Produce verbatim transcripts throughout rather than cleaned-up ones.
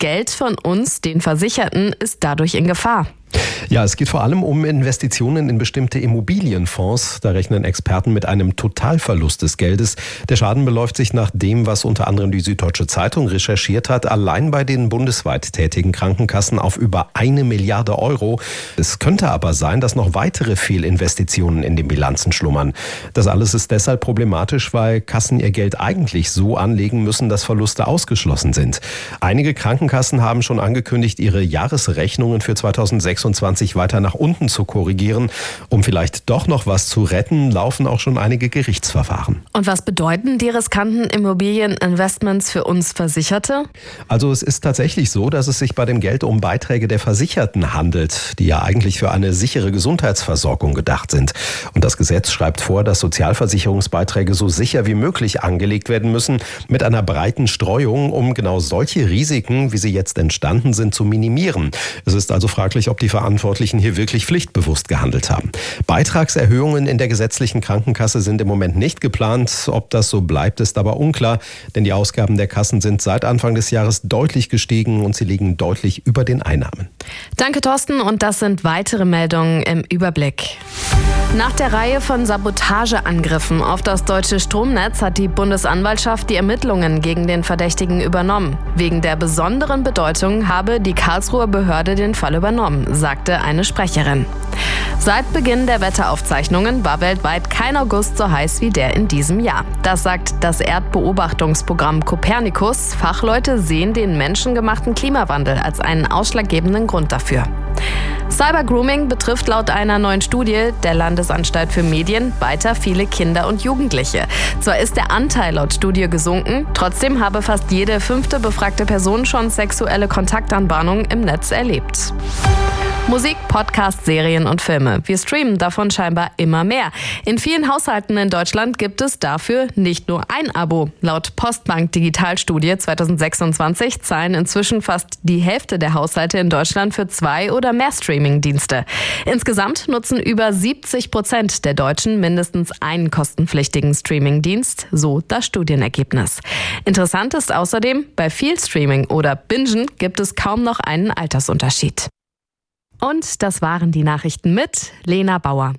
Geld von uns, den Versicherten, ist dadurch in Gefahr. Ja, es geht vor allem um Investitionen in bestimmte Immobilienfonds. Da rechnen Experten mit einem Totalverlust des Geldes. Der Schaden beläuft sich nach dem, was unter anderem die Süddeutsche Zeitung recherchiert hat, allein bei den bundesweit tätigen Krankenkassen auf über eine Milliarde Euro. Es könnte aber sein, dass noch weitere Fehlinvestitionen in den Bilanzen schlummern. Das alles ist deshalb problematisch, weil Kassen ihr Geld eigentlich so anlegen müssen, dass Verluste ausgeschlossen sind. Einige Krankenkassen haben schon angekündigt, ihre Jahresrechnungen für zweitausendsechsundzwanzig weiter nach unten zu korrigieren. Um vielleicht doch noch was zu retten, laufen auch schon einige Gerichtsverfahren. Und was bedeuten die riskanten Immobilieninvestments für uns Versicherte? Also es ist tatsächlich so, dass es sich bei dem Geld um Beiträge der Versicherten handelt, die ja eigentlich für eine sichere Gesundheitsversorgung gedacht sind. Und das Gesetz schreibt vor, dass Sozialversicherungsbeiträge so sicher wie möglich angelegt werden müssen, mit einer breiten Streuung, um genau solche Risiken, wie sie jetzt entstanden sind, zu minimieren. Es ist also fraglich, ob die Verantwortlichen hier wirklich pflichtbewusst gehandelt haben. Beitragserhöhungen in der gesetzlichen Krankenkasse sind im Moment nicht geplant. Ob das so bleibt, ist aber unklar, denn die Ausgaben der Kassen sind seit Anfang des Jahres deutlich gestiegen und sie liegen deutlich über den Einnahmen. Danke, Thorsten, und das sind weitere Meldungen im Überblick. Nach der Reihe von Sabotageangriffen auf das deutsche Stromnetz hat die Bundesanwaltschaft die Ermittlungen gegen den Verdächtigen übernommen. Wegen der besonderen Bedeutung habe die Karlsruher Behörde den Fall übernommen, sagte eine Sprecherin. Seit Beginn der Wetteraufzeichnungen war weltweit kein August so heiß wie der in diesem Jahr. Das sagt das Erdbeobachtungsprogramm Copernicus. Fachleute sehen den menschengemachten Klimawandel als einen ausschlaggebenden Grund dafür. Cybergrooming betrifft laut einer neuen Studie der Landesanstalt für Medien weiter viele Kinder und Jugendliche. Zwar ist der Anteil laut Studie gesunken, trotzdem habe fast jede fünfte befragte Person schon sexuelle Kontaktanbahnungen im Netz erlebt. Musik, Podcasts, Serien und Filme. Wir streamen davon scheinbar immer mehr. In vielen Haushalten in Deutschland gibt es dafür nicht nur ein Abo. Laut Postbank Digitalstudie zweitausendsechsundzwanzig zahlen inzwischen fast die Hälfte der Haushalte in Deutschland für zwei oder mehr Streaming-Dienste. Insgesamt nutzen über siebzig Prozent der Deutschen mindestens einen kostenpflichtigen Streaming-Dienst, so das Studienergebnis. Interessant ist außerdem, bei viel Streaming oder Bingen gibt es kaum noch einen Altersunterschied. Und das waren die Nachrichten mit Lena Bauer.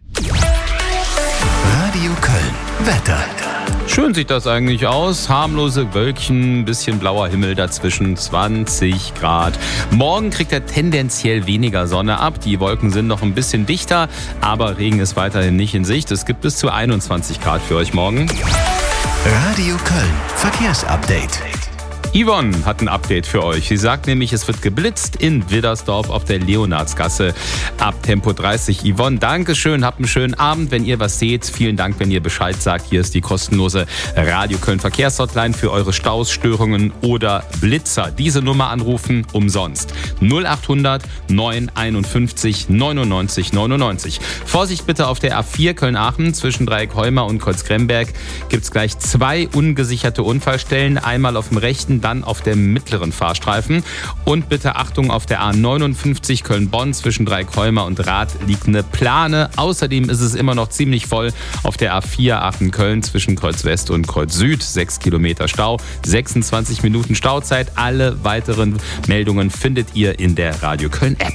Radio Köln. Wetter. Schön sieht das eigentlich aus. Harmlose Wölkchen, bisschen blauer Himmel dazwischen, zwanzig Grad. Morgen kriegt er tendenziell weniger Sonne ab. Die Wolken sind noch ein bisschen dichter, aber Regen ist weiterhin nicht in Sicht. Es gibt bis zu einundzwanzig Grad für euch morgen. Radio Köln. Verkehrsupdate. Yvonne hat ein Update für euch. Sie sagt nämlich, es wird geblitzt in Widdersdorf auf der Leonardsgasse ab Tempo dreißig. Yvonne, Dankeschön, habt einen schönen Abend. Wenn ihr was seht, vielen Dank, wenn ihr Bescheid sagt. Hier ist die kostenlose Radio Köln Verkehrshotline für eure Staus, Störungen oder Blitzer. Diese Nummer anrufen, umsonst. null achthundert neunhunderteinundfünfzig neunundneunzig neunundneunzig. Vorsicht bitte auf der A vier Köln-Aachen zwischen Dreieck-Heuma und Kreuzgremberg gibt es gleich zwei ungesicherte Unfallstellen. Einmal auf dem rechten, dann auf dem mittleren Fahrstreifen. Und bitte Achtung, auf der A neunundfünfzig Köln-Bonn zwischen Dreieck-Heuma und Rath liegt eine Plane. Außerdem ist es immer noch ziemlich voll auf der A vier Aachen-Köln zwischen Kreuz West und Kreuz Süd. sechs Kilometer Stau, sechsundzwanzig Minuten Stauzeit. Alle weiteren Meldungen findet ihr in der Radio Köln-App.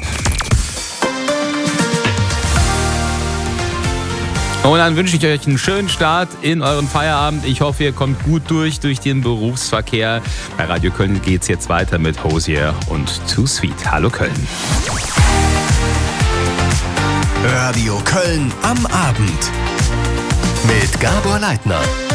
Und dann wünsche ich euch einen schönen Start in euren Feierabend. Ich hoffe, ihr kommt gut durch, durch den Berufsverkehr. Bei Radio Köln geht es jetzt weiter mit Hosier und Too Sweet. Hallo Köln. Radio Köln am Abend mit Gabor Leitner.